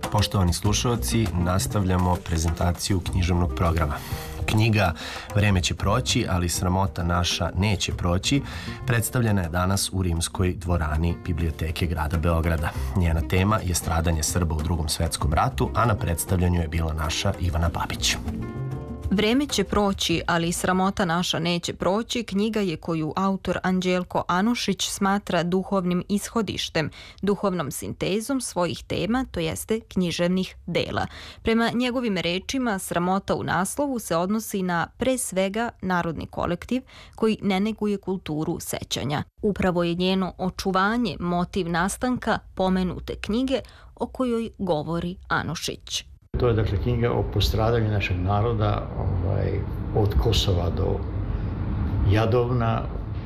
Poštovani slušalci, nastavljamo prezentaciju književnog programa. Knjiga Vreme će proći, ali sramota naša neće proći predstavljena je danas u Rimskoj dvorani Biblioteke grada Beograda. Njena tema je stradanje Srba u Drugom svetskom ratu, a na predstavljanju je bila naša Ivana Babić. Vreme će proći, ali sramota naša neće proći knjiga je koju autor Anđelko Anušić smatra duhovnim ishodištem, duhovnom sintezom svojih tema, to jeste književnih dela. Prema njegovim rečima, sramota u naslovu se odnosi na pre svega narodni kolektiv koji ne neguje kulturu sećanja. Upravo je njeno očuvanje motiv nastanka pomenute knjige o kojoj govori Anušić. To je dakle knjiga o postradanju našeg naroda od Kosova do Jadovna,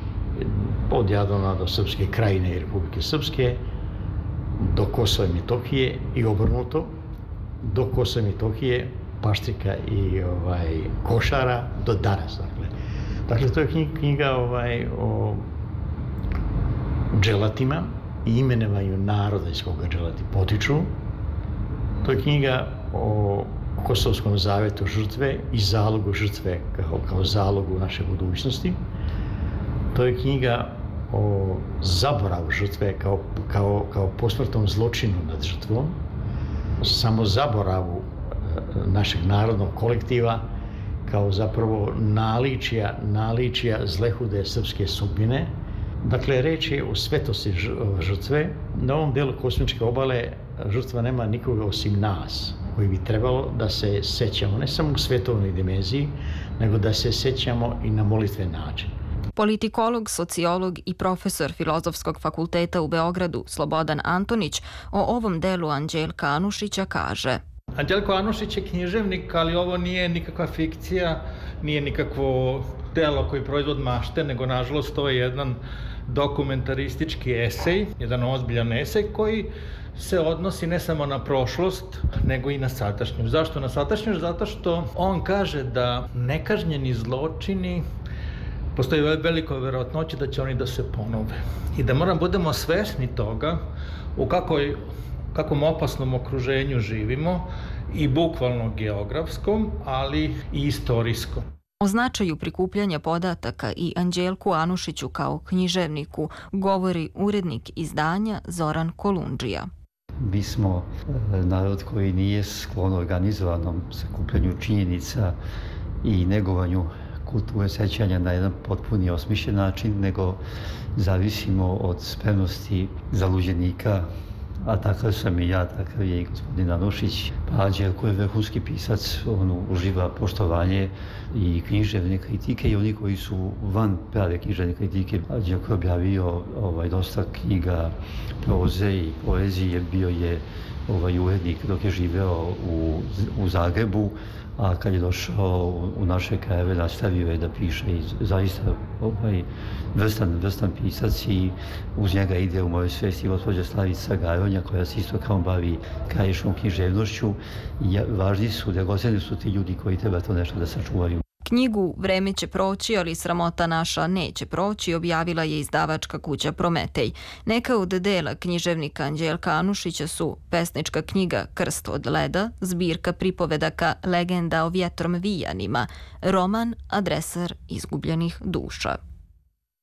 od Jadovna do Srpske krajine i Republike Srpske, do Kosova i Metohije i obrnuto, do Kosova i Metohije, Paštrika i Košara do danas. Dakle, to je knjiga o dželatima i imenovanju naroda iz koga dželati potiču. To je knjiga o Kosovskom zavetu žrtve i zalogu žrtve kao zalogu naše budućnosti. To je knjiga o zaboravu žrtve kao posmrtnom zločinu nad žrtvom, samo zaboravu našeg narodnog kolektiva kao zapravo naličja zlehude srpske sudbine. Dakle, reč je o svetosti žrtve. Na ovom delu kosmičke obale žrtva nema nikoga osim nas, koji bi trebalo da se sećamo ne samo u svetovnoj dimenziji, nego da se sećamo i na molitven način. Politikolog, sociolog i profesor Filozofskog fakulteta u Beogradu Slobodan Antonić o ovom delu Anđelka Anušića kaže: Anđelko Anušić je književnik, ali ovo nije nikakva fikcija, nije nikakvo delo koji je proizvod mašte, nego nažalost to je jedan dokumentaristički esej, jedan ozbiljan esej koji se odnosi ne samo na prošlost, nego i na sadašnjost. Zašto na sadašnjost? Zato što on kaže da nekažnjeni zločini postoji veliko verovatnoće da će oni da se ponove. I da moramo budemo svesni toga u kakvom opasnom okruženju živimo, i bukvalno geografskom, ali i istorijskom. O značaju prikupljanja podataka i Anđelku Anušiću kao književniku govori urednik izdanja Zoran Kolundžija. Mi smo narod koji nije sklon organizovanom sakupljanju činjenica i negovanju kulture sećanja na jedan potpuni osmišljen način, nego zavisimo od spremnosti zaluđenika, a takav sam i ja, takav je i gospodin Anušić. Anđelko je vrhunski pisac, on uživa poštovanje i književne kritike i oni koji su van prave književne kritike. Anđelko je objavio dosta knjiga proze i poezije, bio je urednik dok je živeo u Zagrebu, a kad je došao u naše krajeve nastavio je da piše i zaista vrstan pisac, i uz njega ide u mojoj svesti gospođa Slavica Garonja koja se isto kao bavi krajišnom književnošću. Važni su, dragoceni su ti ljudi koji treba to nešto da sačuvaju. Knjigu Vreme će proći, ali sramota naša neće proći objavila je izdavačka kuća Prometej. Neka od dela književnika Anđelka Anušića su pesnička knjiga Krst od leda, zbirka pripovedaka Legenda o vjetrom vijanima, roman Adresar izgubljenih duša.